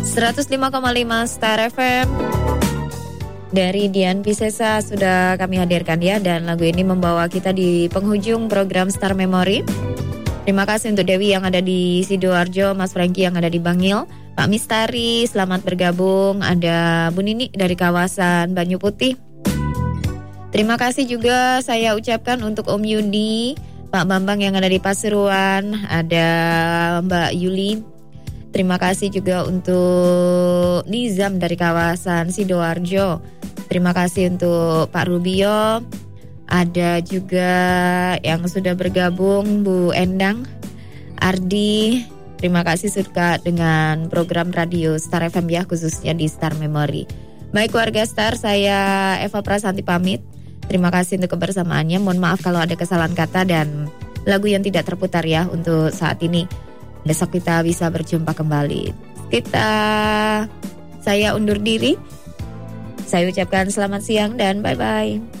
105,5 Star FM. Dari Dian Piscesa sudah kami hadirkan ya, dan lagu ini membawa kita di penghujung program Star Memory. Terima kasih untuk Dewi yang ada di Sidoarjo, Mas Franky yang ada di Bangil, Pak Mistari selamat bergabung, ada Bu Nini dari kawasan Banyu Putih. Terima kasih juga saya ucapkan untuk Om Yudi, Pak Bambang yang ada di Pasuruan, ada Mbak Yuli. Terima kasih juga untuk Nizam dari kawasan Sidoarjo. Terima kasih untuk Pak Rubio. Ada juga yang sudah bergabung, Bu Endang, Ardi. Terima kasih suka dengan program radio Star FM ya, khususnya di Star Memory. Baik warga Star, saya Eva Prasanti pamit. Terima kasih untuk kebersamaannya. Mohon maaf kalau ada kesalahan kata dan lagu yang tidak terputar ya untuk saat ini. Besok kita bisa berjumpa kembali. Saya undur diri. Saya ucapkan selamat siang dan bye-bye.